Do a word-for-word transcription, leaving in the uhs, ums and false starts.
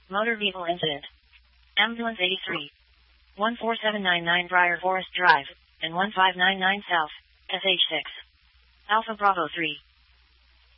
Motor vehicle incident. Ambulance eighty-three. one four seven nine nine Briar Forest Drive, and one five nine nine South, S H six. Alpha Bravo three.